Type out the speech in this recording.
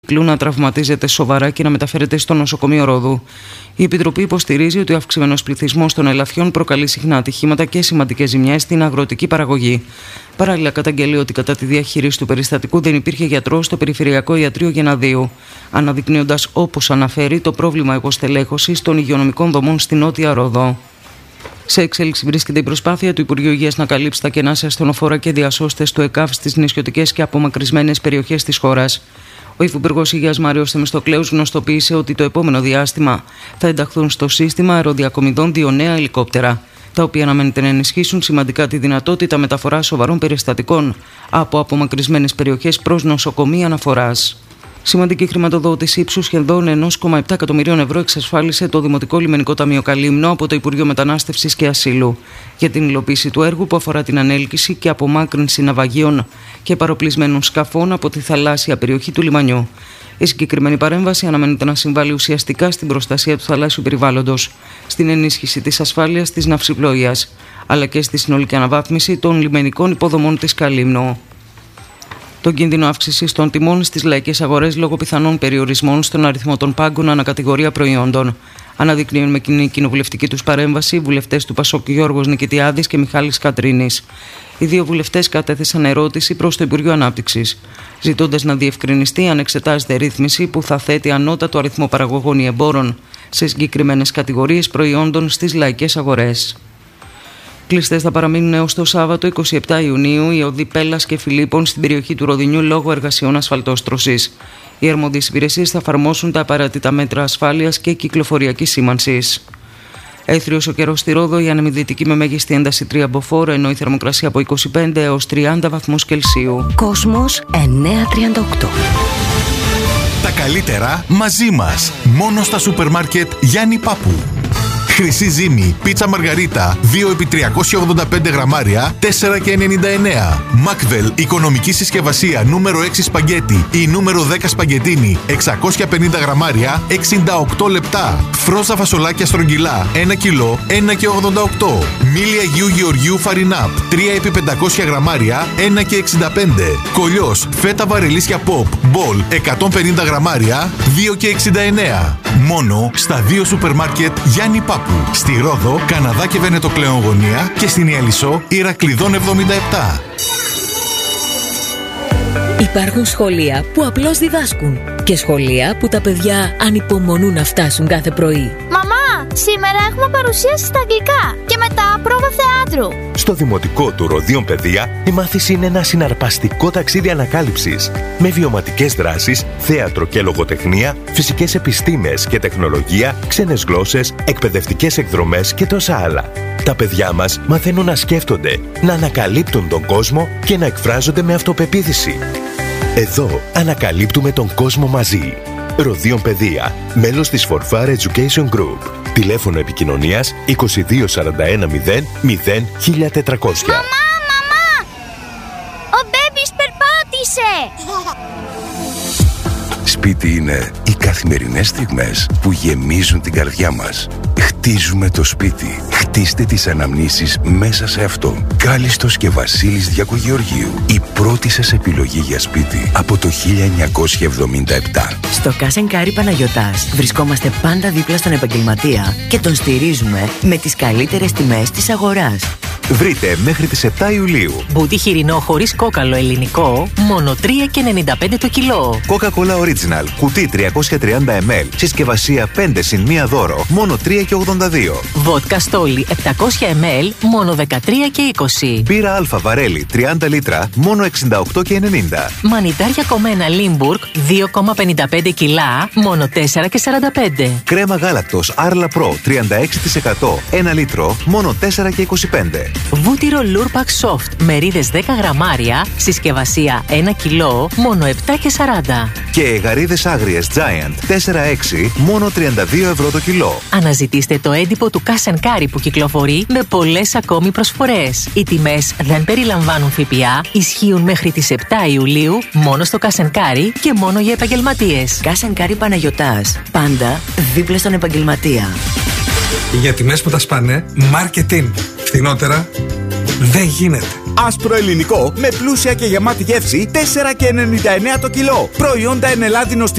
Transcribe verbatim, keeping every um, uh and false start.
να τραυματίζεται σοβαρά και να μεταφέρεται στο νοσοκομείο Ρόδου. Η Επιτροπή υποστηρίζει ότι ο αυξημένος πληθυσμός των ελαφιών προκαλεί συχνά ατυχήματα και σημαντικές ζημιές στην αγροτική παραγωγή. Παράλληλα, καταγγέλει ότι κατά τη διαχείριση του περιστατικού δεν υπήρχε γιατρός στο Περιφερειακό Ιατρείο Γεναδίου, αναδεικνύοντας, όπως αναφέρει, το πρόβλημα υποστελέχωσης των υγειονομικών δομών στη Νότια Ρόδο. Σε εξέλιξη βρίσκεται η προσπάθεια του Υπουργείου Υγείας να καλύψει τα κενά σε ασθενοφόρα και διασώστες του ΕΚΑΒ στις νησιωτικές και απομακρυσμένες περιοχές της χώρας. Ο Υφυπουργός Υγείας Μάριος Θεμιστοκλέους γνωστοποίησε ότι το επόμενο διάστημα θα ενταχθούν στο σύστημα αεροδιακομιδών δύο νέα ελικόπτερα, τα οποία αναμένεται να ενισχύσουν σημαντικά τη δυνατότητα μεταφοράς σοβαρών περιστατικών από απομακρυσμένες περιοχές προς νοσοκομεία αναφοράς. Σημαντική χρηματοδότηση ύψους σχεδόν ένα κόμμα επτά εκατομμυρίων ευρώ εξασφάλισε το Δημοτικό Λιμενικό Ταμείο Καλύμνο από το Υπουργείο Μετανάστευσης και Ασύλου για την υλοποίηση του έργου που αφορά την ανέλκυση και απομάκρυνση ναυαγίων και παροπλισμένων σκαφών από τη θαλάσσια περιοχή του λιμανιού. Η συγκεκριμένη παρέμβαση αναμένεται να συμβάλλει ουσιαστικά στην προστασία του θαλάσσιου περιβάλλοντος, στην ενίσχυση της ασφάλειας της ναυσιπλοείας, αλλά και στη συνολική αναβάθμιση των λιμενικών υποδομών της Καλύμνο. Τον κίνδυνο αύξησης των τιμών στις λαϊκές αγορές λόγω πιθανών περιορισμών στον αριθμό των πάγκων ανακατηγορία προϊόντων. Αναδεικνύουν με κοινή κοινοβουλευτική τους παρέμβαση οι βουλευτές του Πασόκ Γιώργος Νικητιάδης και Μιχάλης Κατρίνης. Οι δύο βουλευτές κατέθεσαν ερώτηση προς το Υπουργείο Ανάπτυξης, ζητώντας να διευκρινιστεί αν εξετάζεται ρύθμιση που θα θέτει ανώτατο αριθμό παραγωγών ή εμπόρων σε συγκεκριμένες κατηγορίες προϊόντων στις λαϊκές αγορές. Κλειστές θα παραμείνουν έως το Σάββατο εικοστή εβδόμη Ιουνίου οι οδοί Πέλλας και Φιλίππων στην περιοχή του Ροδινιού λόγω εργασιών ασφαλτόστρωσης. Οι αρμόδιες υπηρεσίες θα εφαρμόσουν τα απαραίτητα μέτρα ασφάλειας και κυκλοφοριακής σήμανσης. Έθριος ο καιρός στη Ρόδο, η ανεμιδυτική με μέγιστη ένταση τρία μποφόρ, ενώ η θερμοκρασία από είκοσι πέντε έως τριάντα βαθμούς Κελσίου. Κόσμος εννιακόσια τριάντα οκτώ. Τα καλύτερα μαζί μας. Μόνο στα σούπερ μάρκετ Γιάννη Πάπου. Χρυσή ζύμη, πίτσα μαργαρίτα, δύο επί τριακόσια ογδόντα πέντε γραμμάρια, τέσσερα και ενενήντα εννέα. Μακβέλ, οικονομική συσκευασία νούμερο έξι σπαγκέτι ή νούμερο δέκα σπαγκετίνι, εξακόσια πενήντα γραμμάρια, εξήντα οκτώ λεπτά. Φρόζα φασολάκια στρογγυλά, ένα κιλό, ένα και ογδόντα οκτώ. Μίλι Αγίου Γεωργίου Φαρινάπ, τρία επί πεντακόσια γραμμάρια, ένα και εξήντα πέντε. Κολλιός, φέτα βαρελίσια ποπ, μπολ, εκατόν πενήντα γραμμάρια, δύο και εξήντα εννέα. Μόνο στα δύο σούπερ μάρκετ Γιάννη Πάπου. Στη Ρόδο, Καναδά και Βενετοκλέον γωνία και στην Ιαλισσό, Ηρακλειδών εβδομήντα επτά. Υπάρχουν σχολεία που απλώς διδάσκουν και σχολεία που τα παιδιά ανυπομονούν να φτάσουν κάθε πρωί. Μαμά, σήμερα έχουμε παρουσίαση στα αγγλικά και μετά πρόβα θεάτρου. Στο Δημοτικό του Ροδίων Παιδεία, η μάθηση είναι ένα συναρπαστικό ταξίδι ανακάλυψης με βιωματικές δράσεις, θέατρο και λογοτεχνία, φυσικές επιστήμες και τεχνολογία, ξένες γλώσσες, εκπαιδευτικές εκδρομές και τόσα άλλα. Τα παιδιά μας μαθαίνουν να σκέφτονται, να ανακαλύπτουν τον κόσμο και να εκφράζονται με αυτοπεποίθηση. Εδώ ανακαλύπτουμε τον κόσμο μαζί. Ροδίων Παιδεία, μέλος της φορφάρ Education Group. Τηλέφωνο επικοινωνίας είκοσι δύο σαράντα ένα μηδέν μηδέν χίλια τετρακόσια. Μαμά, μαμά! Ο μπέμπις περπάτησε! Σπίτι είναι οι καθημερινές στιγμές που γεμίζουν την καρδιά μας. Χτίζουμε το σπίτι. Χτίστε τις αναμνήσεις μέσα σε αυτό. Κάλιστος και Βασίλης Διακογεωργίου. Η πρώτη σας επιλογή για σπίτι από το χίλια εννιακόσια εβδομήντα επτά. Στο Cash and Carry Παναγιωτάς βρισκόμαστε πάντα δίπλα στον επαγγελματία και τον στηρίζουμε με τις καλύτερες τιμές της αγοράς. Βρείτε μέχρι τις επτά Ιουλίου μπούτι χοιρινό χωρίς κόκαλο ελληνικό, μόνο τρία και ενενήντα πέντε το κιλό. Coca-Cola Original, κουτί τριακόσια τριάντα μιλιλίτρα, συσκευασία πέντε συν ένα δώρο, μόνο τρία και ογδόντα δύο. Βότκα Στόλι επτακόσια μιλιλίτρα, μόνο δεκατρία και είκοσι. Μπύρα Αλφα Βαρέλι τριάντα λίτρα, μόνο εξήντα οκτώ και ενενήντα. Μανιτάρια κομμένα Λίμπουργκ δύο κόμμα πενήντα πέντε κιλά, μόνο τέσσερα και σαράντα πέντε. Κρέμα γάλακτος Arla Pro τριάντα έξι τοις εκατό, ένα λίτρο, μόνο τέσσερα και είκοσι πέντε. Βούτυρο Lurpak Soft, μερίδες δέκα γραμμάρια, συσκευασία ένα κιλό, μόνο επτά και σαράντα. Και γαρίδες άγριες Giant τέσσερα έξι, μόνο τριάντα δύο ευρώ το κιλό. Αναζητήστε το έντυπο του Cash and Carry που κυκλοφορεί με πολλές ακόμη προσφορές. Οι τιμές δεν περιλαμβάνουν ΦΠΑ, ισχύουν μέχρι τις επτά Ιουλίου, μόνο στο Cash and Carry και μόνο για επαγγελματίες. Cash and Carry Παναγιωτάς, πάντα δίπλα στον επαγγελματία. Για τιμές που τα σπάνε, marketing. Φθηνότερα δεν γίνεται. Άσπρο ελληνικό με πλούσια και γεμάτη γεύση τέσσερα και ενενήντα εννέα το κιλό. Προϊόντα ενελάδινο